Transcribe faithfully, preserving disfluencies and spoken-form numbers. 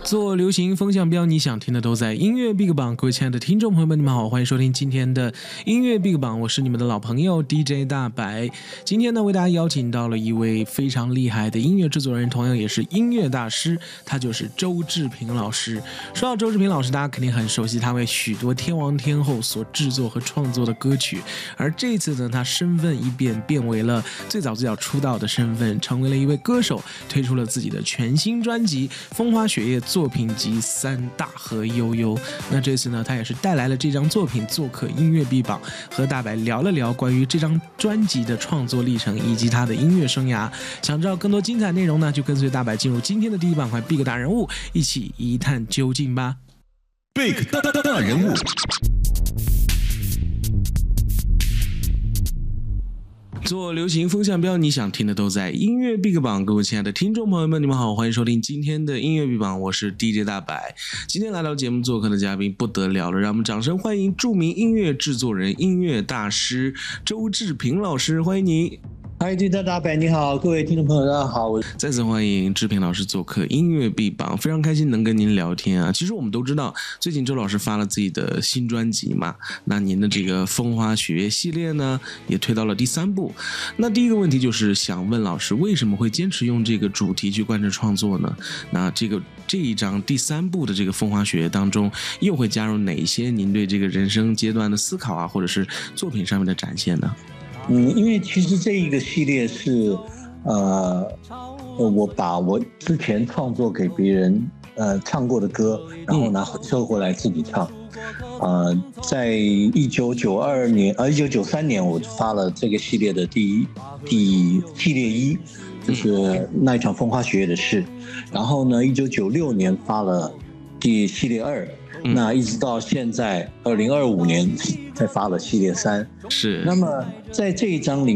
做流行风向标，你想听的都在音乐 Big 榜。各位亲爱的听众朋友们，你们好，欢迎收听今天的音乐 Big 榜，我是你们的老朋友 D J 大白。今天呢，为大家邀请到了一位非常厉害的音乐制作人，同样也是音乐大师，他就是周志平老师。说到周志平老师，大家肯定很熟悉他为许多天王天后所制作和创作的歌曲，而这一次呢，他身份一变，变为了最早最早出道的身份，成为了一位歌手，推出了自己的全新专辑《风花雪月》作品集三大和悠悠。那这次呢，他也是带来了这张作品做客音乐 B 榜，和大白聊了聊关于这张专辑的创作历程以及他的音乐生涯。想知道更多精彩内容呢，就跟随大白进入今天的第一板块 Big 大人物，一起一探究竟吧。 Big 大大大人物， 做流行风向标，你想听的都在音乐 Big 榜。各位亲爱的听众朋友们，你们好，欢迎收听今天的音乐 Big 榜，我是 D J 大白。今天来到节目做客的嘉宾不得了了，让我们掌声欢迎著名音乐制作人、音乐大师周志平老师，欢迎你。 嗨， D J 大白你好，各位听众朋友大家好，我再次欢迎志平老师做客音乐 B 榜，非常开心能跟您聊天啊。其实我们都知道，最近周老师发了自己的新专辑嘛，那您的这个风花雪月系列呢，也推到了第三部。那第一个问题就是想问老师，为什么会坚持用这个主题去贯彻创作呢？那这个这一张第三部的这个风花雪月当中，又会加入哪些您对这个人生阶段的思考啊，或者是作品上面的展现呢？ 嗯，因为其实这一个系列是，呃，我把我之前创作给别人呃唱过的歌，然后拿收回来自己唱。呃，在一九九二年，呃，一九九三年，我发了这个系列的第一第系列一，就是那一场风花雪月的事。然后呢，一九九六年发了第系列二。那一直到现在二零二五年才发了系列三， 是。 那么在这一章里